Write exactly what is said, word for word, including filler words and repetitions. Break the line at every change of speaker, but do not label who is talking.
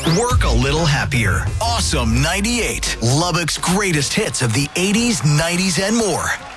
Work a little happier. Awesome ninety-eight. Lubbock's greatest hits of the eighties, nineties, and more.